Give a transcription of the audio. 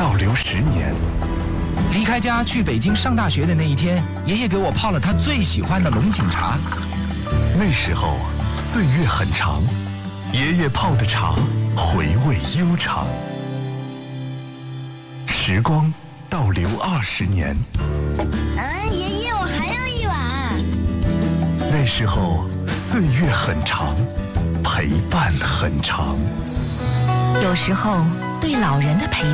倒流10年。 离开家去北京上大学的那一天，爷爷给我泡了他最喜欢的龙井茶。 那时候岁月很长，爷爷泡的茶回味悠长。时光倒流20年。 爷爷，我还要一碗。 那时候岁月很长，陪伴很长。 有时候对老人的陪